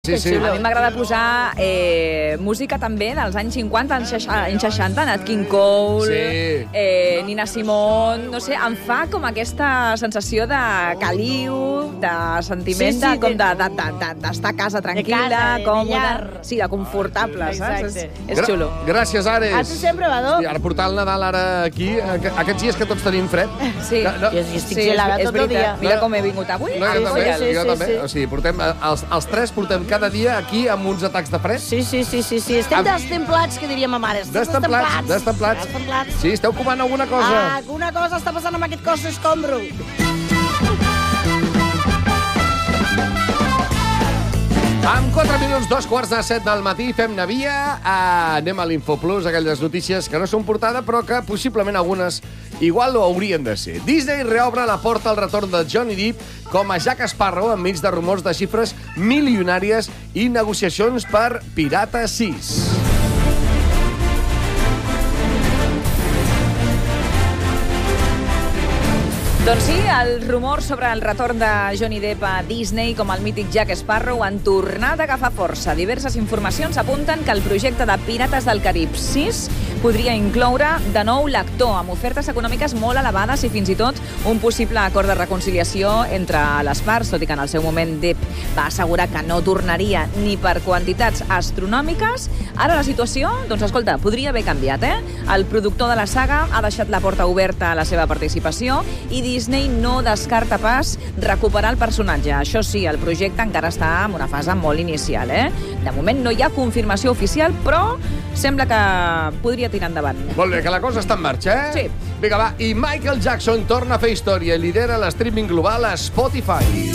Sí, sí. A mi m'agrada posar música també dels anys 50, anys 60, Nat King Cole, Nina Simone, no sé, em fa com aquesta sensació de caliu, de sentiment d'estar a casa tranquil·la, còmoda, sí, de confortable, saps? És xulo. Gràcies, Ares. A tu sempre, Badó. I ara portar el Nadal ara aquí, aquests dies que tots tenim fred. Sí, jo estic gelada tot el dia. Mira com he vingut avui. Jo també. O sigui, els tres portem cada dia aquí amb uns atacs de fred. Sí. Estem destemplats, que diríem a mares. Destemplats. Sí, esteu comant alguna cosa. Alguna cosa està passant amb aquest cos d'escombro. Amb 4 minuts, 2:15 del matí, fem navia. Anem a l'Infoplus, aquelles notícies que no són portada, però que possiblement algunes igual ho haurien de ser. Disney reobre la porta al retorn de Johnny Depp com a Jack Sparrow enmig de rumors de xifres milionàries i negociacions per Pirata 6. Doncs sí, el rumor sobre el retorn de Johnny Depp a Disney com el mític Jack Sparrow han tornat a agafar força. Diverses informacions apunten que el projecte de Pirates del Carib 6 podria incloure de nou l'actor, amb ofertes econòmiques molt elevades i fins i tot un possible acord de reconciliació entre les parts, tot i que en el seu moment Depp va assegurar que no tornaria ni per quantitats astronòmiques. Ara la situació, doncs escolta, podria haver canviat, El productor de la saga ha deixat la porta oberta a la seva participació i Disney no descarta pas recuperar el personatge. Això sí, el projecte encara està en una fase molt inicial, De moment no hi ha confirmació oficial, però sembla que podria tirar endavant. Molt bé, que la cosa està en marxa, Sí. Vinga, va. I Michael Jackson torna a fer història i lidera l'streaming global a Spotify.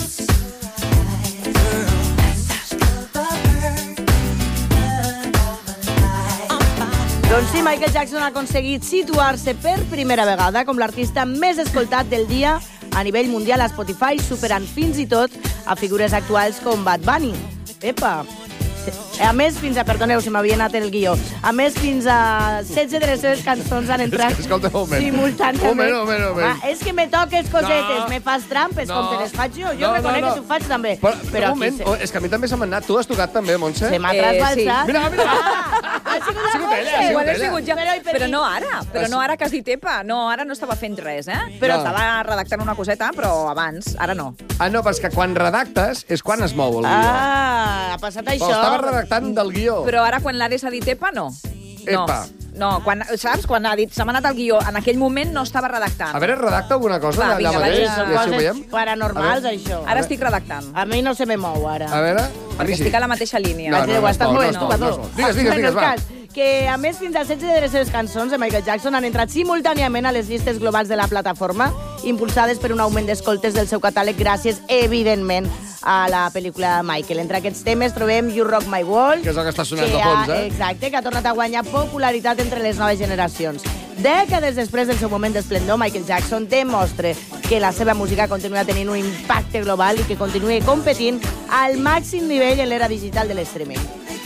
Doncs sí, Michael Jackson ha aconseguit situar-se per primera vegada com l'artista més escoltat del dia a nivell mundial a Spotify, superant fins i tot a figures actuals com Bad Bunny. Epa! A més, perdoneu, si m'havia anat el guió. A més, fins a 16 de les seves cançons han entrat simultàniament. Un moment. És que me toques cosetes, me fas trampes, com te les faig jo. Jo reconec que t'ho faig també. Però un moment, és que a mi també se m'ha anat. Tu has tocat també, Montse? Se m'ha trasbalsat. Mira. Ha sigut ella. Igual he sigut jo. Però no ara que has dit epa. No, ara no estava fent res, Però estava redactant una coseta, però abans, ara no. No, però és que quan redactes és quan es mou el guió. Ha passat això. Però estava redactant del guió. Però ara quan l'Ares ha dit epa, no. Epa. No, saps? Quan ha dit se m'ha anat el guió, en aquell moment no estava redactant. A veure, redacta alguna cosa Va, allà vinga, mateix? Són coses paranormals, això. Ara estic redactant. A mi no se me mou, ara. A veure... Perquè estic a la mateixa línia. No, estàs movent tu, Badó. Digues, va. Que, a més, fins al 16 de les seves cançons de Michael Jackson han entrat simultàniament a les llistes globals de la plataforma, impulsades per un augment d'escoltes del seu catàleg gràcies, evidentment, a la pel·lícula de Michael. Entre aquests temes trobem You Rock My World, que és el que està sonant de fons, Exacte, que ha tornat a guanyar popularitat entre les noves generacions. Dècades després del seu moment d'esplendor, Michael Jackson demostra que la seva música continua tenint un impacte global i que continua competint al màxim nivell en l'era digital de l'streaming.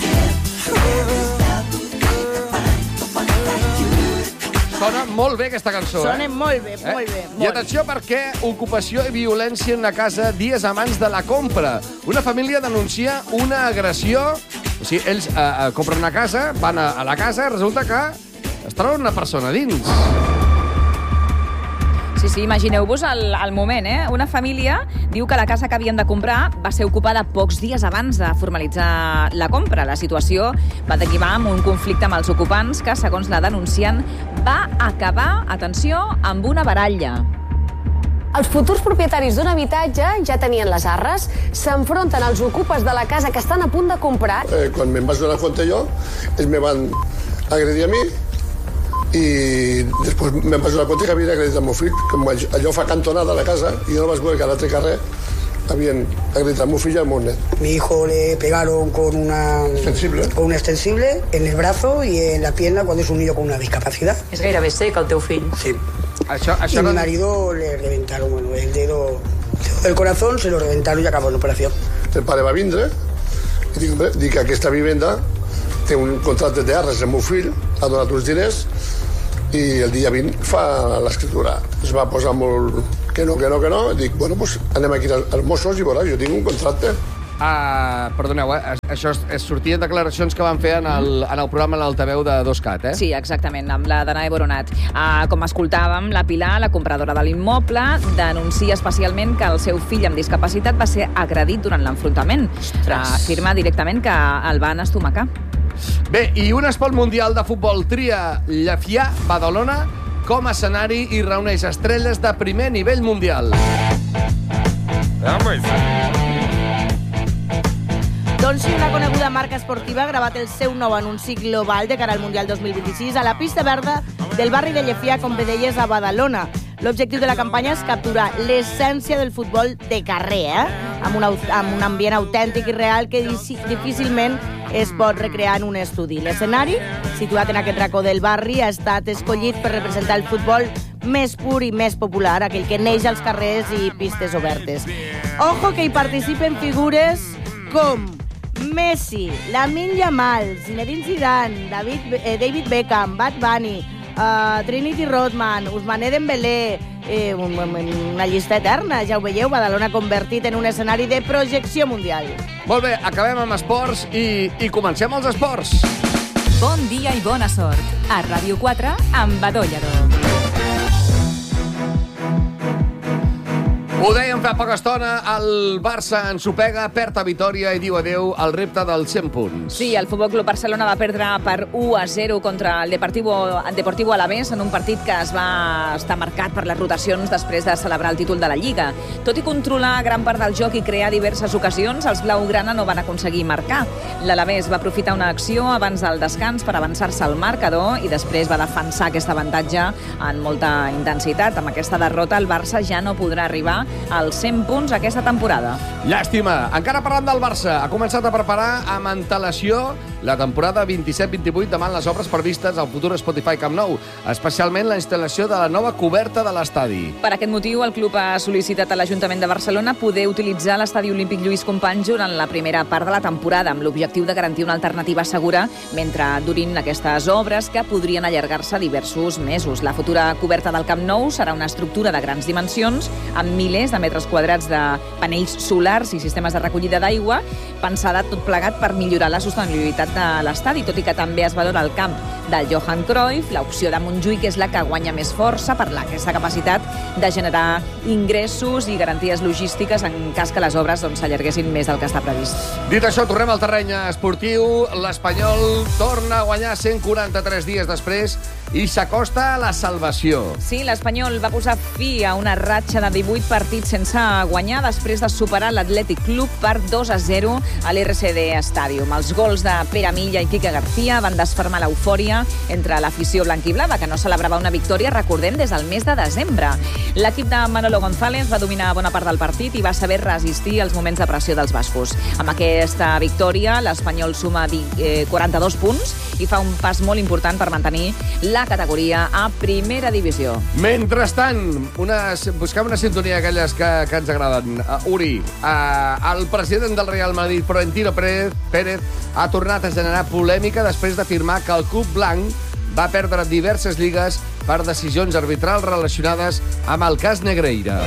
Sona molt bé aquesta cançó, Sona molt bé, molt bé. I atenció perquè ocupació i violència en una casa dies abans de la compra. Una família denuncia una agressió. O sigui, ells compren una casa, van a la casa i resulta que es troba una persona dins. Sí, imagineu-vos el moment, Una família diu que la casa que havien de comprar va ser ocupada pocs dies abans de formalitzar la compra. La situació va derivar en un conflicte amb els ocupants que, segons la denunciant, va acabar, atenció, amb una baralla. Els futurs propietaris d'un habitatge ja tenien les arres, s'enfronten als ocupes de la casa que estan a punt de comprar. Quan me'n vaig donar compte jo, ells me van agredir a mi, i després me'n vaig donar compte que havien agredit el meu fill, que allò fa cantonada a la casa, i jo no vaig veure que a l'altre carrer habían agredit el meu fill i el meu net. Mi hijo le pegaron con un extensible en el brazo y en la pierna cuando es un niño con una discapacidad. És gairebé sec, el teu fill. Sí. Això Y a mi marido le reventaron, el dedo del corazón se lo reventaron y acabó la operación. El pare va vindre i dic que aquesta vivenda té un contracte d'arres, el meu fill ha donat uns diners i el dia 20 fa l'escriptura. Es va posar molt que no. Dic, bueno, pues anem aquí als Mossos i veuràs, jo tinc un contracte. Perdoneu, això sortien declaracions que van fer en el programa en l'Altaveu de 2CAT, eh? Sí, exactament, amb la Danae Boronat. Com escoltàvem, la Pilar, la compradora de l'immoble, denuncia especialment que el seu fill amb discapacitat va ser agredit durant l'enfrontament. Afirma directament que el van estomacar. Bé, i un esport mundial de futbol tria Llefià, Badalona, com a escenari i reuneix estrelles de primer nivell mundial. Doncs sí, una coneguda marca esportiva ha gravat el seu nou anunci global de cara al Mundial 2026 a la pista verda del barri de Llefià, com bé deies, a Badalona. L'objectiu de la campanya és capturar l'essència del futbol de carrer, amb un ambient autèntic i real que difícilment es pot recrear en un estudi. L'escenari, situat en aquest racó del barri, ha estat escollit per representar el futbol més pur i més popular, aquell que neix als carrers i pistes obertes. Ojo que hi participen figures com Messi, Lamine Yamal, Zinedine Zidane, David Beckham, Bad Bunny, Trinity Rodman, Ousmane Dembélé, una llista eterna, ja ho veieu, Badalona convertit en un escenari de projecció mundial. Molt bé, acabem amb esports i comencem els esports. Bon dia i bona sort. A Ràdio 4, amb Badó Lledó. Ho dèiem fa poca estona, el Barça ensopega, perd a Vitòria i diu adeu al repte dels 100 punts. Sí, el Futbol Club Barcelona va perdre per 1-0 contra el Deportivo Alavés en un partit que es va estar marcat per les rotacions després de celebrar el títol de la Lliga. Tot i controlar gran part del joc i crear diverses ocasions, els blaugrana no van aconseguir marcar. L'Alavés va aprofitar una acció abans del descans per avançar-se al marcador i després va defensar aquest avantatge en molta intensitat. Amb aquesta derrota, el Barça ja no podrà arribar als 100 punts aquesta temporada. Llàstima. Encara parlant del Barça, ha començat a preparar amb antelació la temporada 27-28 davant les obres previstes al futur Spotify Camp Nou, especialment la instal·lació de la nova coberta de l'estadi. Per aquest motiu, el club ha sol·licitat a l'Ajuntament de Barcelona poder utilitzar l'estadi olímpic Lluís Companys durant la primera part de la temporada, amb l'objectiu de garantir una alternativa segura mentre durin aquestes obres que podrien allargar-se diversos mesos. La futura coberta del Camp Nou serà una estructura de grans dimensions, amb milers de metres quadrats de panells solars i sistemes de recollida d'aigua, pensada tot plegat per millorar la sostenibilitat de l'estadi, tot i que també es valora el camp del Johan Cruyff, l'opció de Montjuïc és la que guanya més força per aquesta capacitat de generar ingressos i garanties logístiques en cas que les obres s'allarguessin més del que està previst. Dit això, tornem al terreny esportiu. L'Espanyol torna a guanyar 143 dies després i s'acosta a la salvació. Sí, l'Espanyol va posar fi a una ratxa de 18 partits sense guanyar després de superar l'Atlètic Club per 2-0 a l'RCD Stadium. Els gols de Pere Milla i Quique García van desfermar l'eufòria entre l'afició blanquiblava, que no celebrava una victòria, recordem, des del mes de desembre. L'equip de Manolo González va dominar bona part del partit i va saber resistir els moments de pressió dels bascos. Amb aquesta victòria, l'Espanyol suma 42 punts i fa un pas molt important per mantenir la categoria a primera divisió. Mentrestant, buscam una sintonia d'aquelles que ens agraden. Uri, el president del Real Madrid, Florentino Pérez, ha tornat a generar polèmica després d'afirmar que el club blanc va perdre diverses lligues per decisions arbitrals relacionades amb el cas Negreira.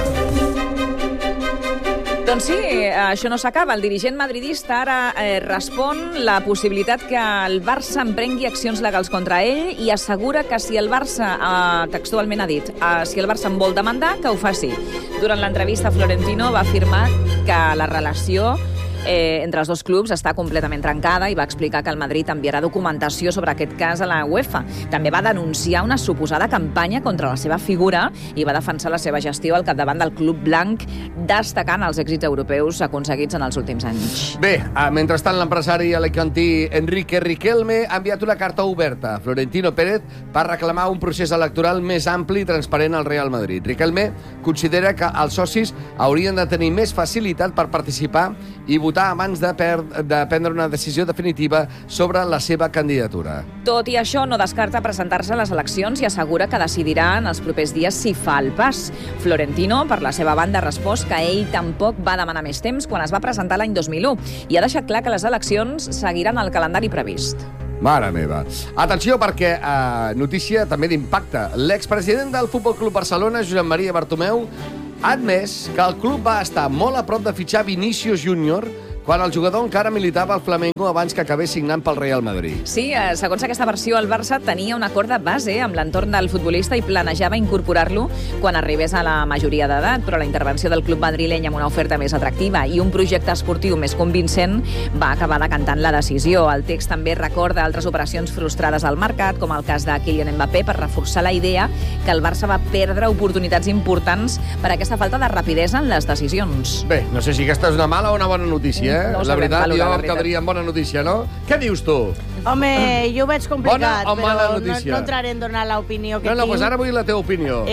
Doncs sí, això no s'acaba. El dirigent madridista ara respon la possibilitat que el Barça emprengui accions legals contra ell i assegura que si el Barça, textualment ha dit, si el Barça en vol demandar, que ho faci. Durant l'entrevista, Florentino va afirmar que la relació entre els dos clubs està completament trencada i va explicar que el Madrid enviarà documentació sobre aquest cas a la UEFA. També va denunciar una suposada campanya contra la seva figura i va defensar la seva gestió al capdavant del club blanc, destacant els èxits europeus aconseguits en els últims anys. Bé, mentrestant l'empresari alicantí Enrique Riquelme ha enviat una carta oberta a Florentino Pérez per reclamar un procés electoral més ampli i transparent al Real Madrid. Riquelme considera que els socis haurien de tenir més facilitat per participar i votar abans de prendre una decisió definitiva sobre la seva candidatura. Tot i això, no descarta presentar-se a les eleccions i assegura que decidirà en els propers dies si fa el pas. Florentino, per la seva banda, ha respost que ell tampoc va demanar més temps quan es va presentar l'any 2001 i ha deixat clar que les eleccions seguiran el calendari previst. Mare meva. Atenció, perquè notícia també d'impacte. L'expresident del Futbol Club Barcelona, Josep Maria Bartomeu, ha admès que el club va estar molt a prop de fitxar Vinícius Júnior quan el jugador encara militava al Flamengo abans que acabés signant pel Real Madrid. Sí, segons aquesta versió, el Barça tenia un acord de base amb l'entorn del futbolista i planejava incorporar-lo quan arribés a la majoria d'edat, però la intervenció del club madrileny amb una oferta més atractiva i un projecte esportiu més convincent va acabar decantant la decisió. El text també recorda altres operacions frustrades al mercat, com el cas de Kylian Mbappé, per reforçar la idea que el Barça va perdre oportunitats importants per aquesta falta de rapidesa en les decisions. Bé, no sé si aquesta és una mala o una bona notícia, eh? No la veritat, valorar, jo la em veritat. quedaria amb bona notícia, no? Què dius tu? Home, jo ho veig complicat, Bona o mala però notícia? no entraré en donar l'opinió que No, tinc. doncs ara vull la teva opinió.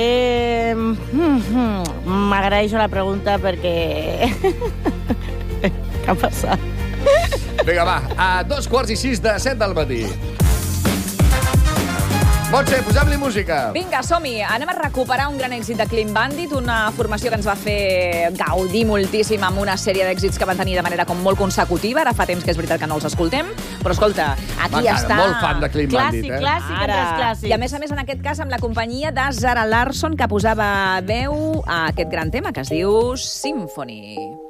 M'agraeixo la pregunta perquè... Què ha passat? Vinga, va, a 5:45 del matí. Montse, posem-li música. Vinga, som-hi. Anem a recuperar un gran èxit de Clean Bandit, una formació que ens va fer gaudir moltíssim amb una sèrie d'èxits que van tenir de manera com molt consecutiva. Ara fa temps que és veritat que no els escoltem, però escolta, aquí Va, està. molt fan de Clean Bandit, Clàssic, eh? clàssic, entre els clàssics. I a més, en aquest cas, amb la companyia de Zara Larsson, que posava veu a aquest gran tema que es diu Symphony.